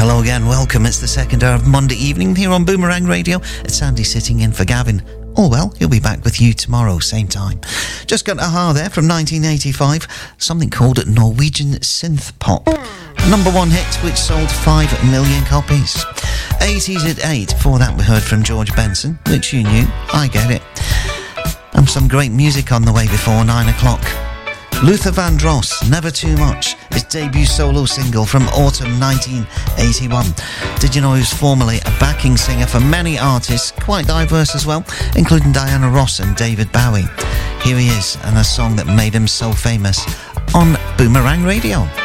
Hello again, welcome. It's the second hour of Monday evening here on Boomerang Radio. It's Sandy sitting in for Gavin. Oh well, he'll be back with you tomorrow, same time. Just got a there from 1985, something called Norwegian Synth Pop. Number one hit, which sold 5 million copies. 80s at 8, before that we heard from George Benson, which you knew, I get it. And some great music on the way before 9 o'clock. Luther Vandross, Never Too Much, his debut solo single from autumn 1981. Did you know he was formerly a backing singer for many artists, quite diverse as well, including Diana Ross and David Bowie. Here he is, and a song that made him so famous on Boomerang Radio.